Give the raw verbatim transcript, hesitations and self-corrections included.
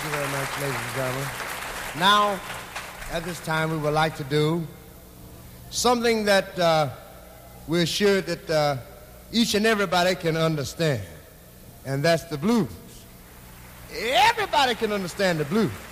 you very much, ladies and gentlemen. Now, at this time, we would like to do something that uh, we're sure that uh, each and everybody can understand, and that's the blues. Everybody can understand the blues.